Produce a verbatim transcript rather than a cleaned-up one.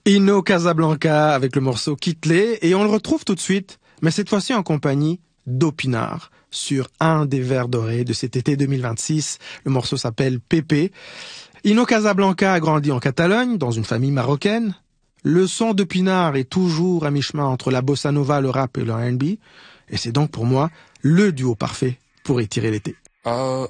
Inno Casablanca avec le morceau Kitlé et on le retrouve tout de suite, mais cette fois-ci en compagnie d'Opinard sur un des vers dorés de cet été deux mille vingt-six. Le morceau s'appelle Pépé. Inno Casablanca a grandi en Catalogne, dans une famille marocaine. Le son d'Opinard est toujours à mi-chemin entre la bossa nova, le rap et le R and B. Et c'est donc pour moi le duo parfait pour étirer l'été. Uh...